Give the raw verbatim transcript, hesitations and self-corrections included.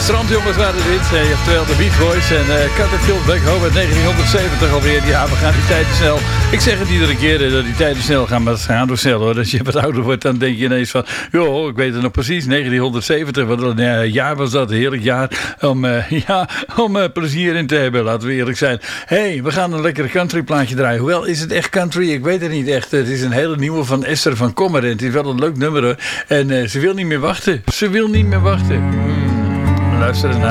strandjongens waren dit, eh, oftewel de Beach Boys en uh, Cutterfield Back Home uit negentienhonderdzeventig alweer. Ja, we gaan die tijden snel. Ik zeg het iedere keer eh, dat die tijden snel gaan, maar het gaan door snel hoor. Als je wat ouder wordt, dan denk je ineens van, joh, ik weet het nog precies, negentienhonderdzeventig, wat een uh, jaar was dat, een heerlijk jaar om, uh, ja, om uh, plezier in te hebben, laten we eerlijk zijn. Hé, hey, we gaan een lekkere country plaatje draaien. Hoewel, is het echt country? Ik weet het niet echt. Het is een hele nieuwe van Esther van Kommer en het is wel een leuk nummer hoor. En uh, ze wil niet meer wachten. Ze wil niet meer wachten. Hmm. Luister eens naar.